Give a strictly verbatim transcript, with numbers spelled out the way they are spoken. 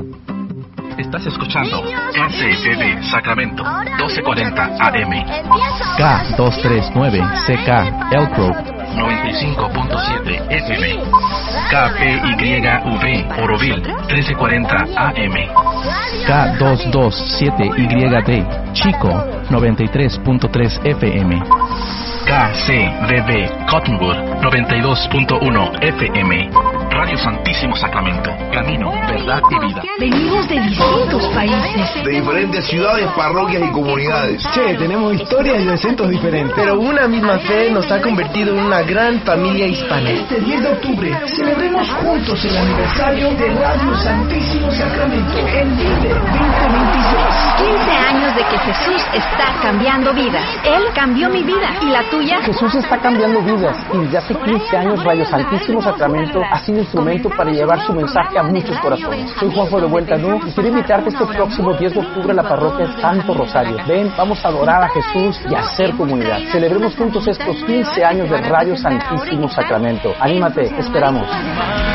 Estás escuchando K C B B Sacramento, doce cuarenta A M. K doscientos treinta y nueve C K Elk Grove, noventa y cinco punto siete F M. K P Y V Oroville, trece cuarenta A M. K doscientos veintisiete Y D Chico, noventa y tres punto tres F M. K C B B Cottonwood, noventa y dos punto uno F M. Radio Santísimo Sacramento, camino, verdad y vida. Venimos de distintos países, de diferentes ciudades, parroquias y comunidades. Che, tenemos historias y acentos diferentes, pero una misma fe nos ha convertido en una gran familia hispana. Este diez de octubre celebremos juntos el aniversario de Radio Santísimo Sacramento, el Vive veinte veintiséis. quince años de que Jesús está cambiando vidas. Él cambió mi vida. ¿Y la tuya? Jesús está cambiando vidas y desde hace quince años Radio Santísimo Sacramento ha sido instrumento para llevar su mensaje a muchos corazones. Soy Juanjo de Buentanú y quiero invitarte este próximo diez de octubre a la parroquia Santo Rosario. Ven, vamos a adorar a Jesús y a hacer comunidad. Celebremos juntos estos quince años de Radio Santísimo Sacramento. Anímate, te esperamos.